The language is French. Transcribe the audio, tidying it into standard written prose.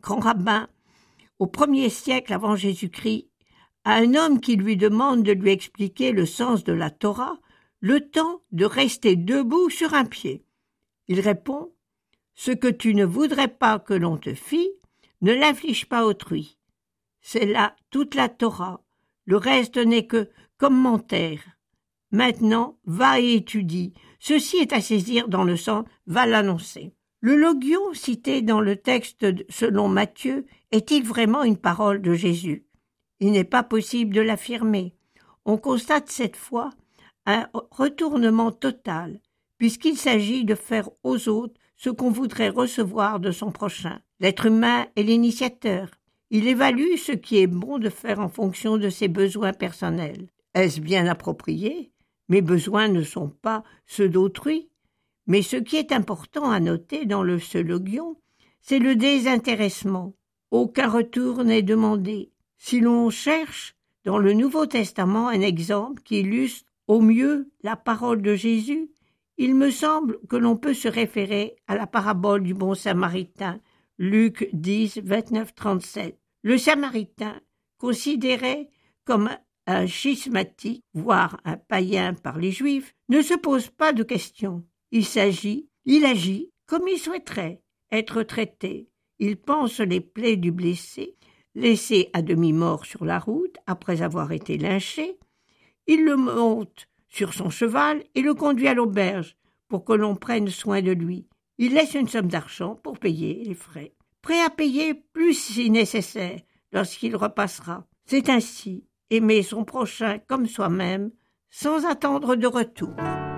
grand rabbin au 1er siècle avant Jésus-Christ, à un homme qui lui demande de lui expliquer le sens de la Torah, le temps de rester debout sur un pied. Il répond « Ce que tu ne voudrais pas que l'on te fît, ne l'inflige pas autrui. C'est là toute la Torah, le reste n'est que commentaire. Maintenant, va et étudie. Ceci est à saisir dans le sens « va l'annoncer ». Le logion cité dans le texte selon Matthieu est-il vraiment une parole de Jésus? Il n'est pas possible de l'affirmer. On constate cette fois un retournement total, puisqu'il s'agit de faire aux autres ce qu'on voudrait recevoir de son prochain. L'être humain est l'initiateur. Il évalue ce qui est bon de faire en fonction de ses besoins personnels. Est-ce bien approprié? Mes besoins ne sont pas ceux d'autrui. Mais ce qui est important à noter dans ce logion, c'est le désintéressement. Aucun retour n'est demandé. Si l'on cherche dans le Nouveau Testament un exemple qui illustre au mieux la parole de Jésus, il me semble que l'on peut se référer à la parabole du bon Samaritain, Luc 10, 29-37. Le Samaritain, considéré comme un schismatique, voire un païen par les Juifs, ne se pose pas de questions. Il agit comme il souhaiterait être traité. Il panse les plaies du blessé, laissé à demi-mort sur la route après avoir été lynché. Il le monte sur son cheval et le conduit à l'auberge pour que l'on prenne soin de lui. Il laisse une somme d'argent pour payer les frais, prêt à payer plus si nécessaire lorsqu'il repassera. C'est ainsi aimer son prochain comme soi-même sans attendre de retour.